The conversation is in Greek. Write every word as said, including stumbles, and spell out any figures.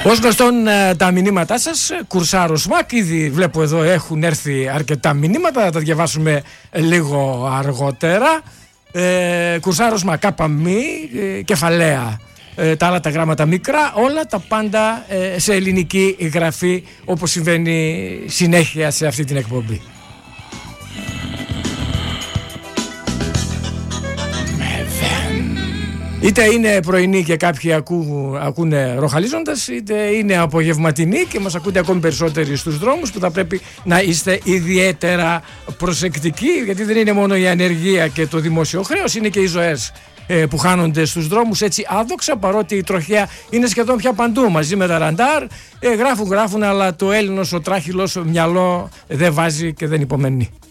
Ως γνωστόν τα μηνύματά σας, Κουρσάρο ΣΜΑΚ, ήδη βλέπω εδώ έχουν έρθει αρκετά μηνύματα, θα τα διαβάσουμε λίγο αργότερα. ε, Κουρσάρο ΣΜΑΚ, κάπα μη, ε, κεφαλαία, ε, τα άλλα τα γράμματα μικρά, όλα τα πάντα ε, σε ελληνική γραφή, όπως συμβαίνει συνέχεια σε αυτή την εκπομπή. Είτε είναι πρωινή και κάποιοι ακού, ακούνε ροχαλίζοντας, είτε είναι απογευματινή και μας ακούτε ακόμη περισσότεροι στους δρόμους, που θα πρέπει να είστε ιδιαίτερα προσεκτικοί, γιατί δεν είναι μόνο η ανεργία και το δημόσιο χρέος, είναι και οι ζωές ε, που χάνονται στους δρόμους έτσι άδοξα, παρότι η τροχέα είναι σχεδόν πια παντού μαζί με τα ραντάρ. ε, γράφουν γράφουν αλλά το Έλληνος ο τράχυλος μυαλό δεν βάζει και δεν υπομένει.